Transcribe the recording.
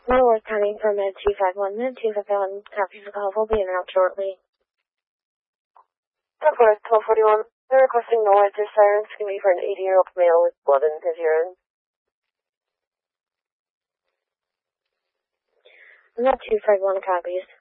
North County from Med 251. Med 251 copies the call will be in out shortly. Northwest 1241. They're requesting no lights or sirens. Can be for an 80-year-old male with blood in his urine. Med 251 copies.